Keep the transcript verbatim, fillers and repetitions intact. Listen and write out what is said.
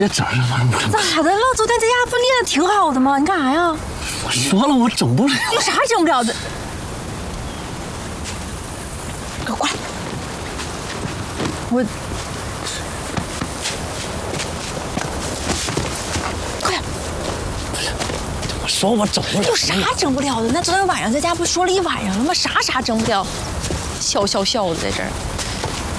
别整什么？ 咋的了？昨天在家不练的挺好的吗？你干啥呀？ 我说了，我整不了。 有啥整不了的？给我过来！我快点！ 我说我整不了。 有啥整不了的？那昨天晚上在家不说了一晚上了吗？啥啥整不了？笑笑笑的在这儿。